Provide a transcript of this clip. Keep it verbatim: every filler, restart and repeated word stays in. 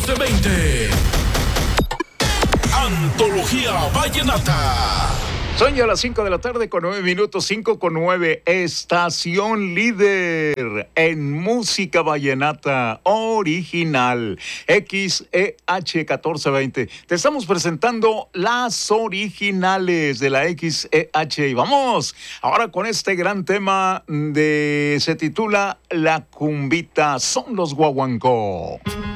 catorce veinte. Antología Vallenata. Son ya las cinco de la tarde con nueve minutos, cinco con nueve, estación líder en música vallenata original, X E H catorce veinte. Te estamos presentando las originales de la X E H y vamos ahora con este gran tema de, se titula La Cumbita, son los guaguancó.